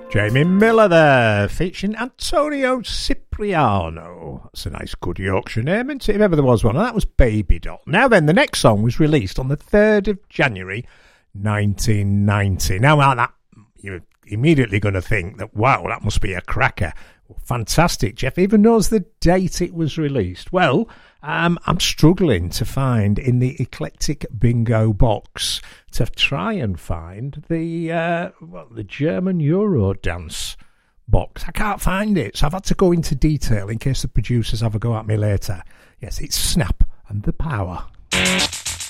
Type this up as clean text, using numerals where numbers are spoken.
Jamie Miller there, featuring Antonio Cipriano. That's a nice good Yorkshire name, isn't it, if ever there was one? And that was Baby Doll. Now then, the next song was released on the 3rd of January 1990. Now, that you're immediately going to think that, wow, that must be a cracker. Well, fantastic. Jeff even knows the date it was released. Well, I'm struggling to find in the Eclectic Bingo box to try and find the German Eurodance box. I can't find it, so I've had to go into detail in case the producers have a go at me later. Yes, it's Snap and the Power.